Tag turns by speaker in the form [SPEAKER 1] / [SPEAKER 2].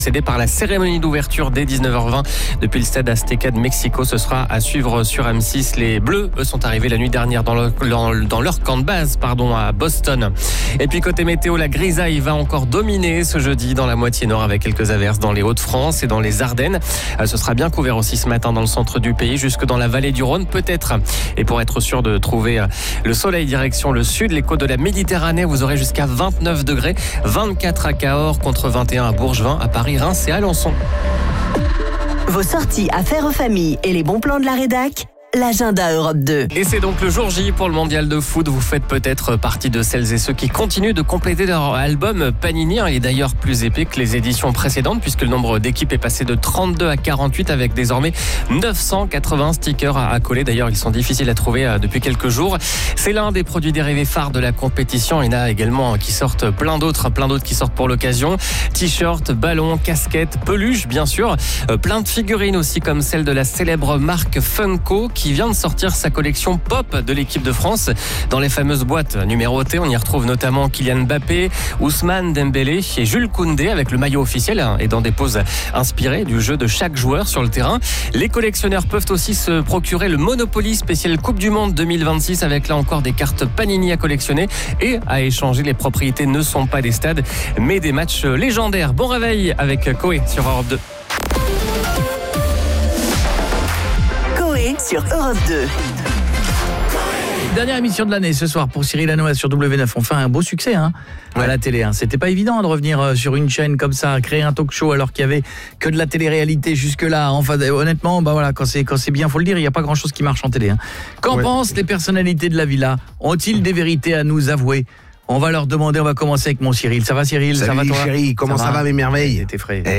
[SPEAKER 1] Cédé par la cérémonie d'ouverture dès 19h20 depuis le stade Azteca de Mexico. Ce sera à suivre sur M6. Les Bleus, eux, sont arrivés la nuit dernière dans leur camp de base à Boston. Et puis côté météo, la grisaille va encore dominer ce jeudi dans la moitié nord avec quelques averses dans les Hauts-de-France et dans les Ardennes. Ce sera bien couvert aussi ce matin dans le centre du pays, jusque dans la vallée du Rhône peut-être. Et pour être sûr de trouver le soleil direction le sud, les côtes de la Méditerranée, vous aurez jusqu'à 29 degrés, 24 à Cahors contre 21 à Bourges, 20 à Paris, Reims et Alençon.
[SPEAKER 2] Vos sorties affaires aux familles et les bons plans de la rédac, l'agenda Europe 2.
[SPEAKER 1] Et c'est donc le jour J pour le mondial de foot. Vous faites peut-être partie de celles et ceux qui continuent de compléter leur album Panini. Il est d'ailleurs plus épais que les éditions précédentes puisque le nombre d'équipes est passé de 32 à 48 avec désormais 980 stickers à coller. D'ailleurs, ils sont difficiles à trouver depuis quelques jours. C'est l'un des produits dérivés phares de la compétition. Il y en a également qui sortent plein d'autres qui sortent pour l'occasion. T-shirts, ballons, casquettes, peluches bien sûr. Plein de figurines aussi comme celle de la célèbre marque Funko qui vient de sortir sa collection pop de l'équipe de France. Dans les fameuses boîtes numérotées, on y retrouve notamment Kylian Mbappé, Ousmane Dembélé et Jules Koundé avec le maillot officiel et dans des poses inspirées du jeu de chaque joueur sur le terrain. Les collectionneurs peuvent aussi se procurer le Monopoly spécial Coupe du Monde 2026 avec là encore des cartes Panini à collectionner et à échanger. Les propriétés ne sont pas des stades mais des matchs légendaires. Bon réveil avec Koé sur Europe 2.
[SPEAKER 2] Sur Europe 2.
[SPEAKER 3] Dernière émission de l'année ce soir pour Cyril Hanouna sur W9. On fait un beau succès à la télé. C'était pas évident de revenir sur une chaîne comme ça, créer un talk show alors qu'il y avait que de la télé-réalité jusque-là. Enfin, honnêtement, quand c'est bien, faut le dire, il n'y a pas grand-chose qui marche en télé. Qu'en pensent les personnalités de la villa? Ont-ils des vérités à nous avouer? On va leur demander, on va commencer avec mon Cyril. Ça va Cyril?
[SPEAKER 4] Salut,
[SPEAKER 3] ça va toi?
[SPEAKER 4] Chérie, comment ça va mes merveilles?
[SPEAKER 3] T'es frais.